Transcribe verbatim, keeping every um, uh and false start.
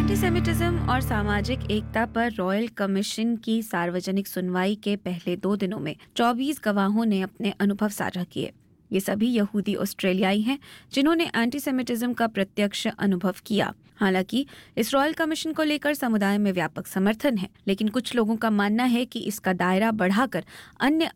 Antisemitism और सामाजिक एकता पर रॉयल कमीशन की सार्वजनिक सुनवाई के पहले दो दिनों में चौबीस गवाहों ने अपने अनुभव साझा किए। ये सभी यहूदी ऑस्ट्रेलियाई हैं जिन्होंने एंटीसेमिटिज्म का प्रत्यक्ष अनुभव किया। हालांकि इस रॉयल कमीशन को लेकर समुदाय में व्यापक समर्थन है, लेकिन कुछ लोगों का मानना है कि इसका दायरा बढ़ाकर अन्य